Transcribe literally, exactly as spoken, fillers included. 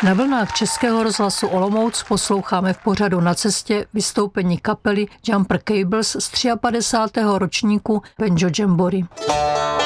Na vlnách Českého rozhlasu Olomouc posloucháme v pořadu Na cestě vystoupení kapely Jumper Cables z padesátého třetího ročníku Banjo Jamboree.